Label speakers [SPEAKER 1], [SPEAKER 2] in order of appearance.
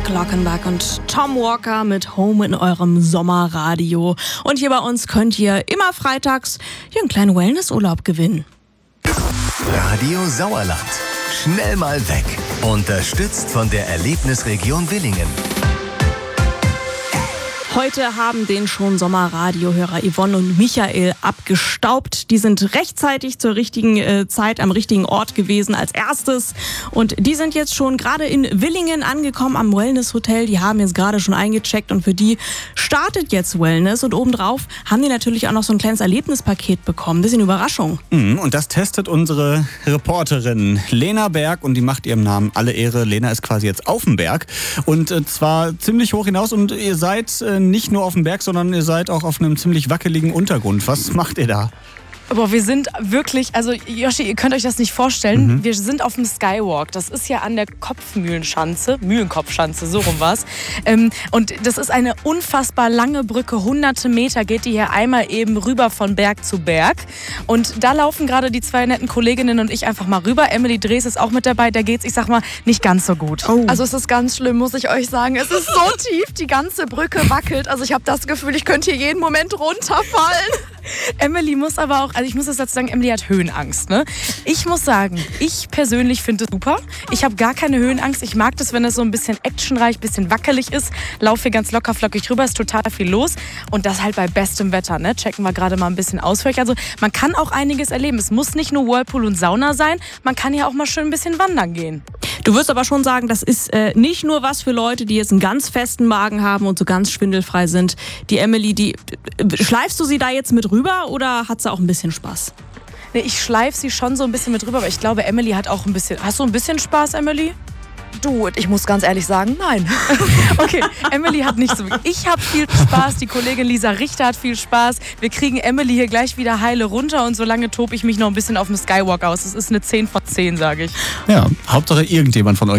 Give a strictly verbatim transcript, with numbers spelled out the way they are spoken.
[SPEAKER 1] Glockenbach und Tom Walker mit Home in eurem Sommerradio. Und hier bei uns könnt ihr immer freitags hier einen kleinen Wellnessurlaub gewinnen.
[SPEAKER 2] Radio Sauerland. Schnell mal weg. Unterstützt von der Erlebnisregion Willingen.
[SPEAKER 1] Heute haben den schon Sommerradiohörer Yvonne und Michael abgestaubt. Die sind rechtzeitig zur richtigen äh, Zeit am richtigen Ort gewesen als erstes. Und die sind jetzt schon gerade in Willingen angekommen am Wellness Hotel. Die haben jetzt gerade schon eingecheckt und für die startet jetzt Wellness. Und obendrauf haben die natürlich auch noch so ein kleines Erlebnispaket bekommen. Bisschen Überraschung.
[SPEAKER 3] Mhm, und das testet unsere Reporterin Lena Berg und die macht ihrem Namen alle Ehre. Lena ist quasi jetzt auf dem Berg und äh, zwar ziemlich hoch hinaus und ihr seid äh, nicht nur auf dem Berg, sondern ihr seid auch auf einem ziemlich wackeligen Untergrund. Was macht ihr da?
[SPEAKER 4] Aber wir sind wirklich, also Joshi, ihr könnt euch das nicht vorstellen, mhm. wir sind auf dem Skywalk. Das ist ja an der Kopfmühlenschanze, Mühlenkopfschanze, so rum war's. Ähm, und das ist eine unfassbar lange Brücke, hunderte Meter geht die hier einmal eben rüber von Berg zu Berg. Und da laufen gerade die zwei netten Kolleginnen und ich einfach mal rüber. Emily Drees ist auch mit dabei, da geht's, ich sag mal, nicht ganz so gut.
[SPEAKER 5] Oh. Also es ist ganz schlimm, muss ich euch sagen. Es ist so tief, die ganze Brücke wackelt. Also ich habe das Gefühl, ich könnte hier jeden Moment runterfallen.
[SPEAKER 4] Emily muss aber auch, also ich muss jetzt dazu sagen, Emily hat Höhenangst. Ne? Ich muss sagen, ich persönlich finde es super. Ich habe gar keine Höhenangst. Ich mag das, wenn es so ein bisschen actionreich, ein bisschen wackelig ist. Laufe hier ganz locker flockig rüber, ist total viel los. Und das halt bei bestem Wetter. Ne? Checken wir gerade mal ein bisschen aus für euch. Also man kann auch einiges erleben. Es muss nicht nur Whirlpool und Sauna sein. Man kann ja auch mal schön ein bisschen wandern gehen.
[SPEAKER 1] Du wirst aber schon sagen, das ist äh, nicht nur was für Leute, die jetzt einen ganz festen Magen haben und so ganz schwindelfrei sind. Die Emily, die äh, schleifst du sie da jetzt mit rüber oder hat sie auch ein bisschen Spaß?
[SPEAKER 4] Nee, ich schleife sie schon so ein bisschen mit rüber, aber ich glaube, Emily hat auch ein bisschen... Hast du ein bisschen Spaß, Emily?
[SPEAKER 5] Du, ich muss ganz ehrlich sagen, nein.
[SPEAKER 4] Okay, Emily hat nicht so... Ich habe viel Spaß, die Kollegin Lisa Richter hat viel Spaß. Wir kriegen Emily hier gleich wieder heile runter und solange tobe ich mich noch ein bisschen auf dem Skywalk aus. Es ist eine zehn von zehn, sage ich.
[SPEAKER 3] Ja, Hauptsache irgendjemand von euch